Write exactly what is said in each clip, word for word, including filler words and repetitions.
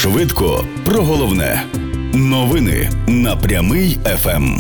Швидко про головне. Новини на Прямий еф ем.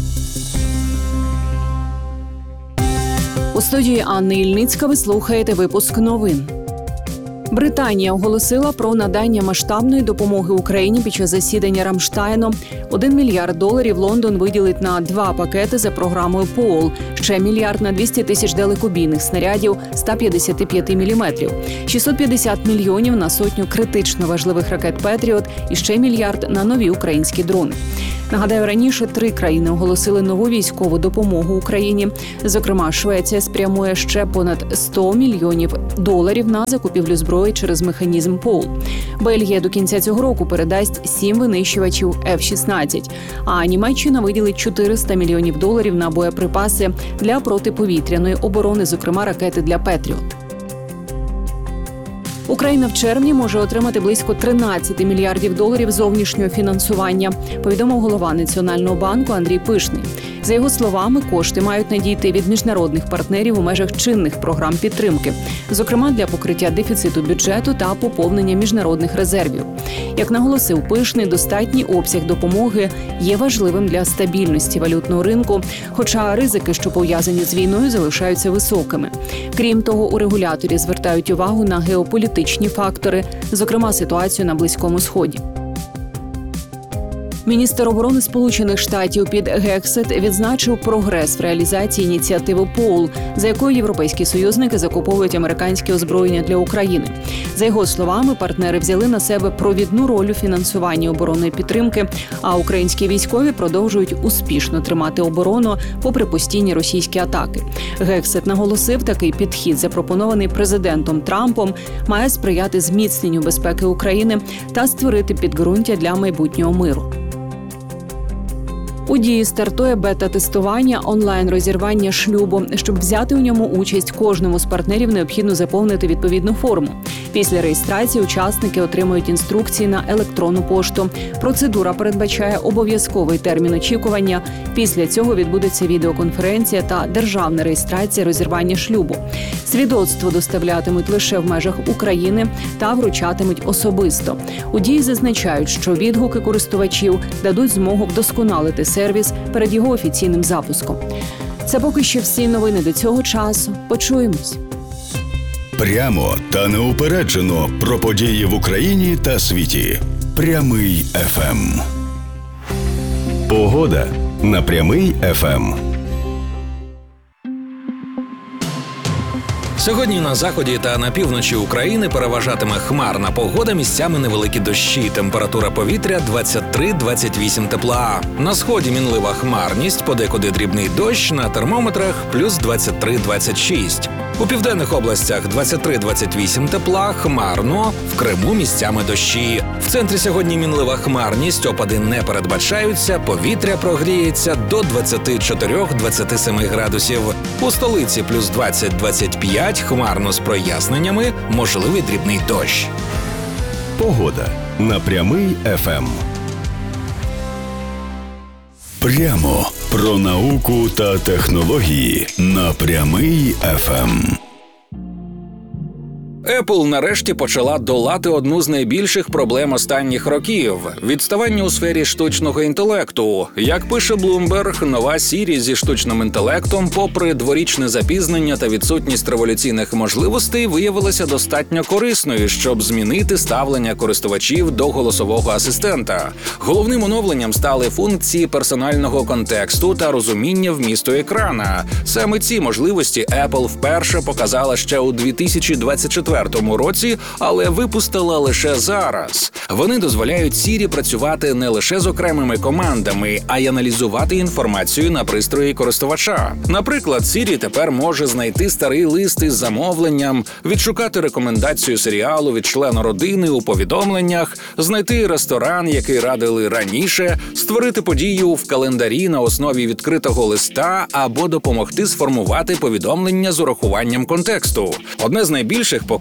У студії Анни Ільницька ви слухаєте випуск новин. Британія оголосила про надання масштабної допомоги Україні під час засідання Рамштайну. Один мільярд доларів Лондон виділить на два пакети за програмою ПОЛ, ще мільярд на двісті тисяч далекобійних снарядів сто п'ятдесят п'ять міліметрів, шістсот п'ятдесят мільйонів на сотню критично важливих ракет «Петріот» і ще мільярд на нові українські дрони. Нагадаю, раніше три країни оголосили нову військову допомогу Україні. Зокрема, Швеція спрямує ще понад сто мільйонів доларів на закупівлю зброї через механізм ПОЛ. Бельгія до кінця цього року передасть сім винищувачів еф шістнадцять, а Німеччина виділить чотириста мільйонів доларів на боєприпаси для протиповітряної оборони, зокрема ракети для «Петріот». Україна в червні може отримати близько тринадцять мільярдів доларів зовнішнього фінансування, повідомив голова Національного банку Андрій Пишний. За його словами, кошти мають надійти від міжнародних партнерів у межах чинних програм підтримки, зокрема для покриття дефіциту бюджету та поповнення міжнародних резервів. Як наголосив Пишний, достатній обсяг допомоги є важливим для стабільності валютного ринку, хоча ризики, що пов'язані з війною, залишаються високими. Крім того, у регуляторі звертають увагу на геополітичні фактори, зокрема ситуацію на Близькому Сході. Міністр оборони Сполучених Штатів Піт Гексет відзначив прогрес в реалізації ініціативи ПОЛ, за якою європейські союзники закуповують американське озброєння для України. За його словами, партнери взяли на себе провідну роль у фінансуванні оборонної підтримки, а українські військові продовжують успішно тримати оборону попри постійні російські атаки. Гексет наголосив, такий підхід, запропонований президентом Трампом, має сприяти зміцненню безпеки України та створити підґрунтя для майбутнього миру. У дії стартує бета-тестування онлайн-розірвання шлюбу. Щоб взяти у ньому участь, кожному з партнерів необхідно заповнити відповідну форму. Після реєстрації учасники отримують інструкції на електронну пошту. Процедура передбачає обов'язковий термін очікування. Після цього відбудеться відеоконференція та державна реєстрація розірвання шлюбу. Свідоцтво доставлятимуть лише в межах України та вручатимуть особисто. У дії зазначають, що відгуки користувачів дадуть змогу вдосконалити сервіс перед його офіційним запуском. Це поки що всі новини до цього часу. Почуємось. Прямо та неупереджено про події в Україні та світі. Прямий еф ем. Погода на Прямий еф ем. Сьогодні на заході та на півночі України переважатиме хмарна погода, місцями невеликі дощі. Температура повітря двадцять три - двадцять вісім тепла. На сході мінлива хмарність, подекуди дрібний дощ, на термометрах плюс двадцять три - двадцять шість. У південних областях двадцять три - двадцять вісім тепла, хмарно, в Криму місцями дощі. В центрі сьогодні мінлива хмарність, опади не передбачаються, повітря прогріється до двадцять чотири - двадцять сім градусів. У столиці плюс двадцять - двадцять п'ять, хмарно з проясненнями, можливий дрібний дощ. Погода на Прямий еф ем. Прямо про науку та технології на Прямий еф ем. Apple нарешті почала долати одну з найбільших проблем останніх років – відставання у сфері штучного інтелекту. Як пише Bloomberg, нова Siri зі штучним інтелектом, попри дворічне запізнення та відсутність революційних можливостей, виявилася достатньо корисною, щоб змінити ставлення користувачів до голосового асистента. Головним оновленням стали функції персонального контексту та розуміння вмісту екрана. Саме ці можливості Apple вперше показала ще у дві тисячі двадцять четвертому році, але випустила лише зараз. Вони дозволяють Siri працювати не лише з окремими командами, а й аналізувати інформацію на пристрої користувача. Наприклад, Siri тепер може знайти старий лист із замовленням, відшукати рекомендацію серіалу від члена родини у повідомленнях, знайти ресторан, який радили раніше, створити подію в календарі на основі відкритого листа або допомогти сформувати повідомлення з урахуванням контексту. Одне з найбільших показників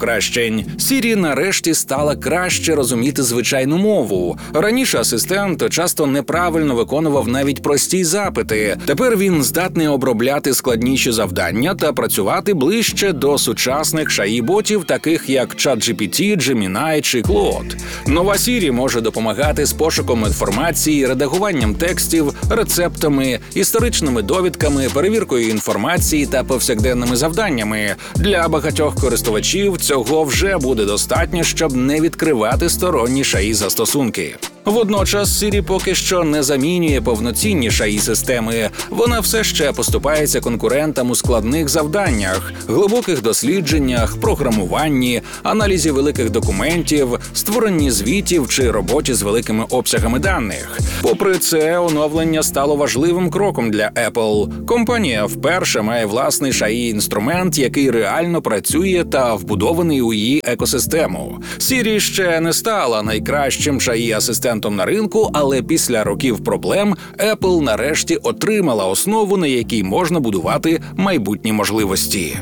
покращень. Сірі нарешті стала краще розуміти звичайну мову. Раніше асистент часто неправильно виконував навіть прості запити. Тепер він здатний обробляти складніші завдання та працювати ближче до сучасних шей і ботів, таких як ChatGPT, Gemini чи Claude. Нова Сірі може допомагати з пошуком інформації, редагуванням текстів, рецептами, історичними довідками, перевіркою інформації та повсякденними завданнями. Для багатьох користувачів цього вже буде достатньо, щоб не відкривати сторонні шей застосунки. Водночас Сірі поки що не замінює повноцінні шей системи. Вона все ще поступається конкурентам у складних завданнях, глибоких дослідженнях, програмуванні, аналізі великих документів, створенні звітів чи роботі з великими обсягами даних. Попри це, оновлення стало важливим кроком для Apple. Компанія вперше має власний шей інструмент, який реально працює та вбудований у її екосистему. Сірі ще не стала найкращим шей асистентом на ринку, але після років проблем Apple нарешті отримала основу, на якій можна будувати майбутні можливості.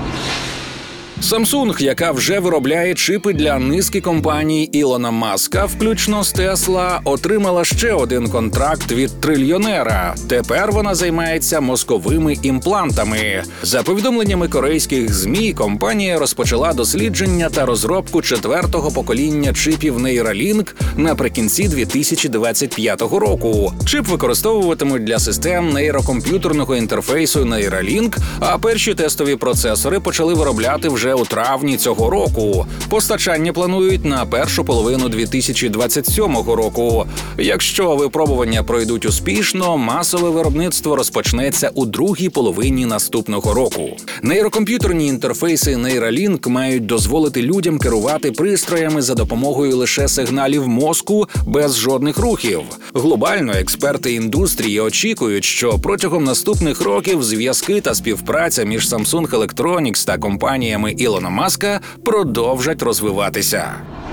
Samsung, яка вже виробляє чипи для низки компаній Ілона Маска, включно з Tesla, отримала ще один контракт від трильйонера. Тепер вона займається мозковими імплантами. За повідомленнями корейських ЗМІ, компанія розпочала дослідження та розробку четвертого покоління чипів Neuralink наприкінці дві тисячі двадцять п'ятого року. Чип використовуватимуть для систем нейрокомп'ютерного інтерфейсу Neuralink, а перші тестові процесори почали виробляти вже у травні цього року. Постачання планують на першу половину дві тисячі двадцять сьомого року. Якщо випробування пройдуть успішно, масове виробництво розпочнеться у другій половині наступного року. Нейрокомп'ютерні інтерфейси Neuralink мають дозволити людям керувати пристроями за допомогою лише сигналів мозку без жодних рухів. Глобально експерти індустрії очікують, що протягом наступних років зв'язки та співпраця між Samsung Electronics та компаніями Ілона Маска продовжать розвиватися.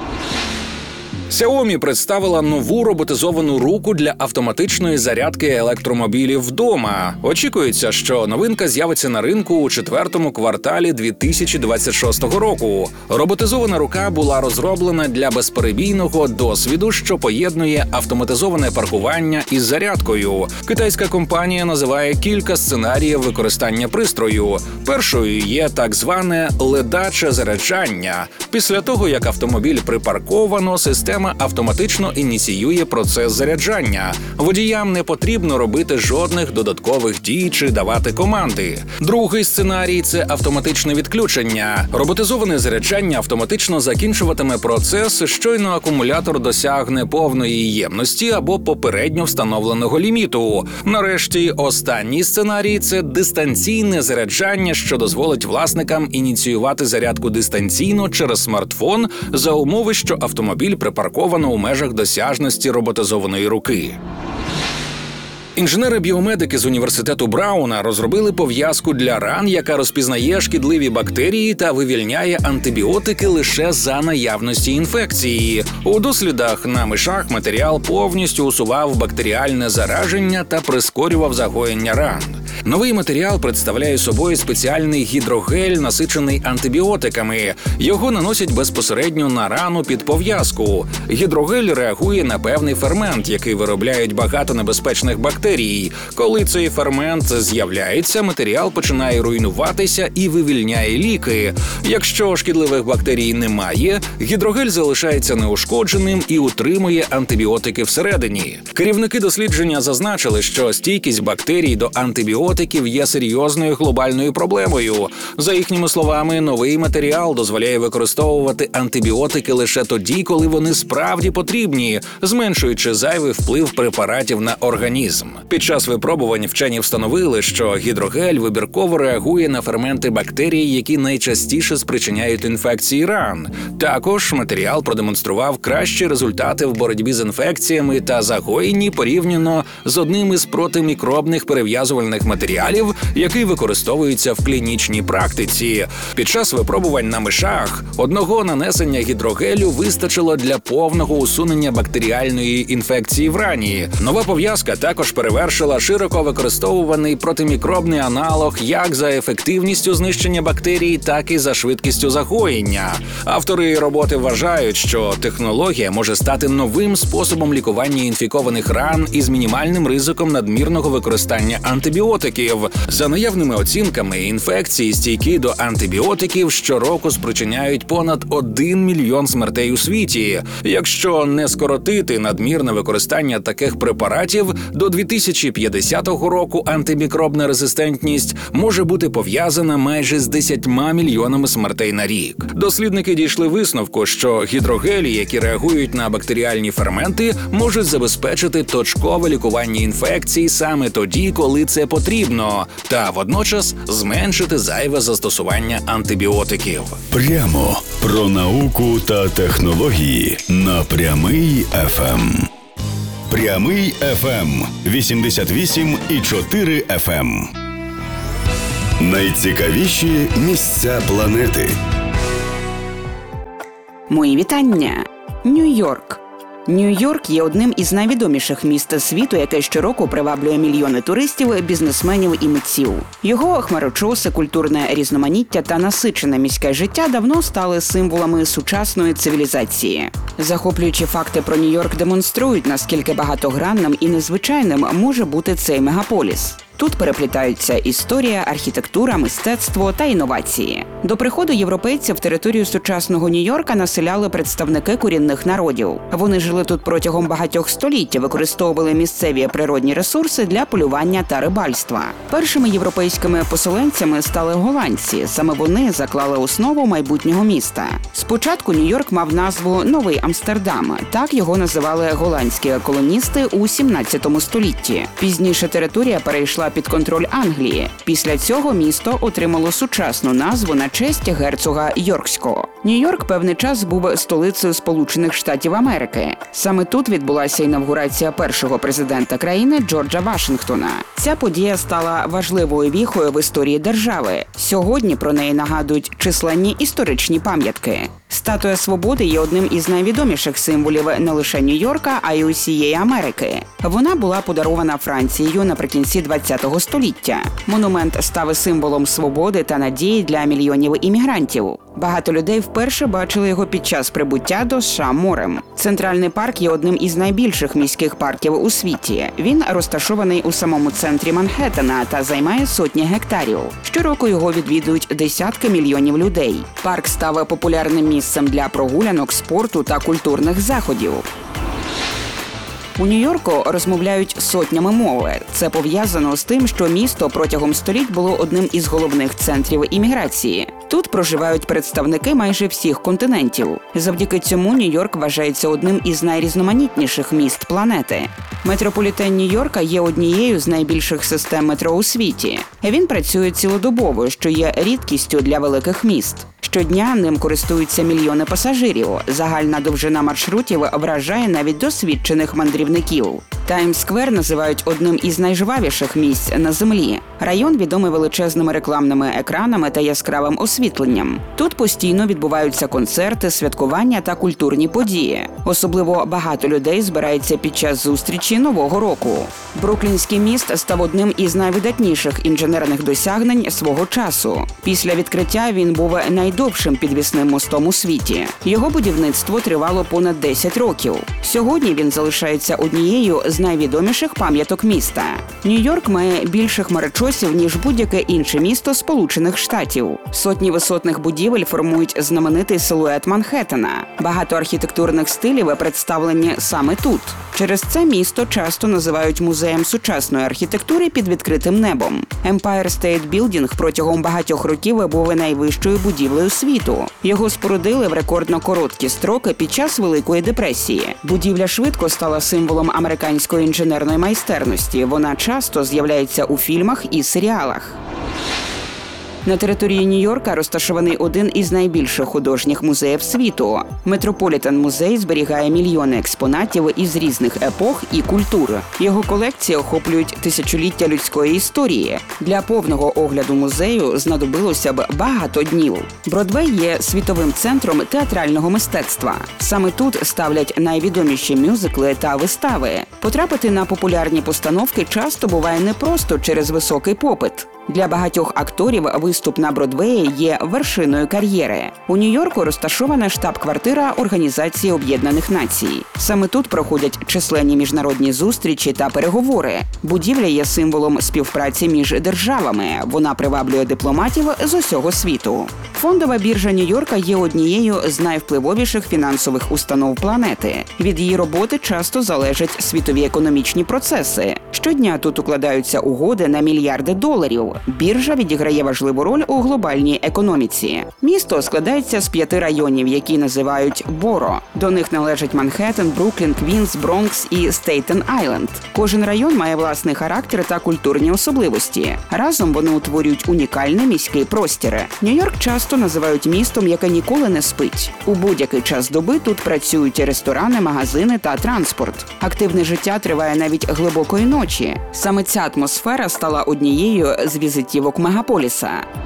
Xiaomi представила нову роботизовану руку для автоматичної зарядки електромобілів вдома. Очікується, що новинка з'явиться на ринку у четвертому кварталі дві тисячі двадцять шостого року. Роботизована рука була розроблена для безперебійного досвіду, що поєднує автоматизоване паркування із зарядкою. Китайська компанія називає кілька сценаріїв використання пристрою. Першою є так зване ледаче заряджання. Після того, як автомобіль припарковано, система автоматично ініціює процес заряджання. Водіям не потрібно робити жодних додаткових дій чи давати команди. Другий сценарій – це автоматичне відключення. Роботизоване заряджання автоматично закінчуватиме процес, щойно акумулятор досягне повної ємності або попередньо встановленого ліміту. Нарешті, останній сценарій – це дистанційне заряджання, що дозволить власникам ініціювати зарядку дистанційно через смартфон за умови, що автомобіль припарковано у межах досяжності роботизованої руки. Інженери-біомедики з університету Брауна розробили пов'язку для ран, яка розпізнає шкідливі бактерії та вивільняє антибіотики лише за наявності інфекції. У дослідах на мишах матеріал повністю усував бактеріальне зараження та прискорював загоєння ран. Новий матеріал представляє собою спеціальний гідрогель, насичений антибіотиками. Його наносять безпосередньо на рану під пов'язку. Гідрогель реагує на певний фермент, який виробляють багато небезпечних бактерій. Коли цей фермент з'являється, матеріал починає руйнуватися і вивільняє ліки. Якщо шкідливих бактерій немає, гідрогель залишається неушкодженим і утримує антибіотики всередині. Керівники дослідження зазначили, що стійкість бактерій до антибіотиків є серйозною глобальною проблемою. За їхніми словами, новий матеріал дозволяє використовувати антибіотики лише тоді, коли вони справді потрібні, зменшуючи зайвий вплив препаратів на організм. Під час випробувань вчені встановили, що гідрогель вибірково реагує на ферменти бактерій, які найчастіше спричиняють інфекції ран. Також матеріал продемонстрував кращі результати в боротьбі з інфекціями та загоєнні порівняно з одним із протимікробних перев'язувальних матеріалів матеріалів, який використовується в клінічній практиці. Під час випробувань на мишах одного нанесення гідрогелю вистачило для повного усунення бактеріальної інфекції в рані. Нова пов'язка також перевершила широко використовуваний протимікробний аналог як за ефективністю знищення бактерій, так і за швидкістю загоєння. Автори роботи вважають, що технологія може стати новим способом лікування інфікованих ран із мінімальним ризиком надмірного використання антибіотиків. За наявними оцінками, інфекції, стійкі до антибіотиків, щороку спричиняють понад один мільйон смертей у світі. Якщо не скоротити надмірне використання таких препаратів, до дві тисячі п'ятдесятого року антимікробна резистентність може бути пов'язана майже з десятьма мільйонами смертей на рік. Дослідники дійшли висновку, що гідрогелі, які реагують на бактеріальні ферменти, можуть забезпечити точкове лікування інфекцій саме тоді, коли це потрібно, та водночас зменшити зайве застосування антибіотиків. Прямо про науку та технології на Прямий еф ем. Прямий еф ем вісімдесят вісім і чотири еф ем. Найцікавіші місця планети. Мої вітання. Нью-Йорк. Нью-Йорк є одним із найвідоміших міст світу, яке щороку приваблює мільйони туристів, бізнесменів і митців. Його хмарочоси, культурне різноманіття та насичене міське життя давно стали символами сучасної цивілізації. Захоплюючі факти про Нью-Йорк демонструють, наскільки багатогранним і незвичайним може бути цей мегаполіс. Тут переплітаються історія, архітектура, мистецтво та інновації. До приходу європейців територію сучасного Нью-Йорка населяли представники корінних народів. Вони жили тут протягом багатьох століть, використовували місцеві природні ресурси для полювання та рибальства. Першими європейськими поселенцями стали голландці. Саме вони заклали основу майбутнього міста. Спочатку Нью-Йорк мав назву Новий Амстердам. Так його називали голландські колоністи у сімнадцятому столітті. Пізніше територія перейшла під контроль Англії. Після цього місто отримало сучасну назву на честь герцога Йоркського. Нью-Йорк певний час був столицею Сполучених Штатів Америки. Саме тут відбулася інавгурація першого президента країни Джорджа Вашингтона. Ця подія стала важливою віхою в історії держави. Сьогодні про неї нагадують численні історичні пам'ятки. Статуя Свободи є одним із найвідоміших символів не лише Нью-Йорка, а й усієї Америки. Вона була подарована Францією наприкінці ХХ століття. Монумент став символом свободи та надії для мільйонів іммігрантів. Багато людей вперше бачили його під час прибуття до США морем. Центральний парк є одним із найбільших міських парків у світі. Він розташований у самому центрі Манхеттена та займає сотні гектарів. Щороку його відвідують десятки мільйонів людей. Парк став популярним місцем для прогулянок, спорту та культурних заходів. У Нью-Йорку розмовляють сотнями мови. Це пов'язано з тим, що місто протягом століть було одним із головних центрів імміграції. Тут проживають представники майже всіх континентів. Завдяки цьому Нью-Йорк вважається одним із найрізноманітніших міст планети. Метрополітен Нью-Йорка є однією з найбільших систем метро у світі. Він працює цілодобово, що є рідкістю для великих міст. Щодня ним користуються мільйони пасажирів. Загальна довжина маршрутів вражає навіть досвідчених мандрівників. Таймс-сквер називають одним із найжвавіших місць на землі. Район відомий величезними рекламними екранами та яскравим освітленням. Тут постійно відбуваються концерти, святкування та культурні події. Особливо багато людей збирається під час зустрічі Нового року. Бруклінський міст став одним із найвидатніших інженерних досягнень свого часу. Після відкриття він був найдовшим підвісним мостом у світі. Його будівництво тривало понад десять років. Сьогодні він залишається однією з найвідоміших пам'яток міста. Нью-Йорк має більше хмарочосів, ніж будь-яке інше місто Сполучених Штатів. Сотні висотних будівель формують знаменитий силует Манхеттена. Багато архітектурних стилів представлені саме тут. Через це місто часто називають музеєм сучасної архітектури під відкритим небом. Empire State Building протягом багатьох років був найвищою будівлею світу. Його спорудили в рекордно короткі строки під час Великої депресії. Будівля швидко стала символом американської інженерної майстерності. Вона часто з'являється у фільмах і серіалах. На території Нью-Йорка розташований один із найбільших художніх музеїв світу. Метрополітен-музей зберігає мільйони експонатів із різних епох і культур. Його колекції охоплюють тисячоліття людської історії. Для повного огляду музею знадобилося б багато днів. Бродвей є світовим центром театрального мистецтва. Саме тут ставлять найвідоміші мюзикли та вистави. Потрапити на популярні постановки часто буває непросто через високий попит. Для багатьох акторів виступ на Бродвеї є вершиною кар'єри. У Нью-Йорку розташована штаб-квартира Організації Об'єднаних Націй. Саме тут проходять численні міжнародні зустрічі та переговори. Будівля є символом співпраці між державами. Вона приваблює дипломатів з усього світу. Фондова біржа Нью-Йорка є однією з найвпливовіших фінансових установ планети. Від її роботи часто залежать світові економічні процеси. Щодня тут укладаються угоди на мільярди доларів. Біржа відіграє важливу роль у глобальній економіці. Місто складається з п'яти районів, які називають Боро. До них належать Манхеттен, Бруклін, Квінс, Бронкс і Стейтен-Айленд. Кожен район має власний характер та культурні особливості. Разом вони утворюють унікальний міський простір. Нью-Йорк часто називають містом, яке ніколи не спить. У будь-який час доби тут працюють ресторани, магазини та транспорт. Активне життя триває навіть глибокої ночі. Саме ця атмосфера стала однією з візитівок мегаполіса.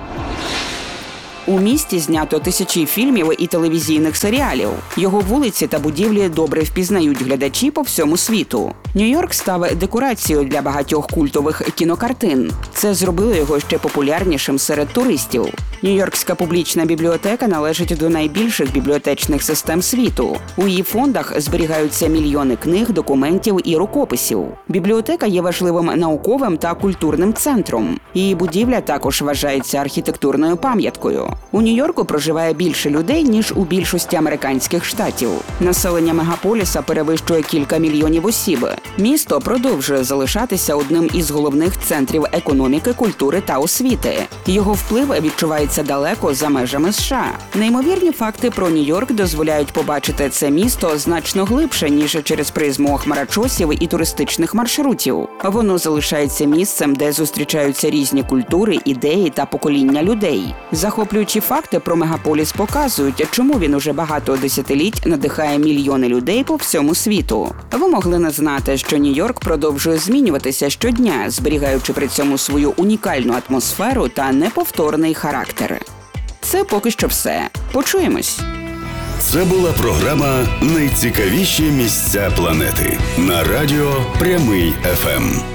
У місті знято тисячі фільмів і телевізійних серіалів. Його вулиці та будівлі добре впізнають глядачі по всьому світу. Нью-Йорк став декорацією для багатьох культових кінокартин. Це зробило його ще популярнішим серед туристів. Нью-Йоркська публічна бібліотека належить до найбільших бібліотечних систем світу. У її фондах зберігаються мільйони книг, документів і рукописів. Бібліотека є важливим науковим та культурним центром. Її будівля також вважається архітектурною пам'яткою. У Нью-Йорку проживає більше людей, ніж у більшості американських штатів. Населення мегаполіса перевищує кілька мільйонів осіб. Місто продовжує залишатися одним із головних центрів економіки, культури та освіти. Його вплив відчувається далеко за межами США. Неймовірні факти про Нью-Йорк дозволяють побачити це місто значно глибше, ніж через призму хмарочосів і туристичних маршрутів. Воно залишається місцем, де зустрічаються різні культури, ідеї та покоління людей. Захоплюючі факти про мегаполіс показують, чому він уже багато десятиліть надихає мільйони людей по всьому світу. Ви могли не знати, що Нью-Йорк продовжує змінюватися щодня, зберігаючи при цьому свою унікальну атмосферу та неповторний характер. Це поки що все. Почуємось! Це була програма «Найцікавіші місця планети» на радіо Прямий еф ем.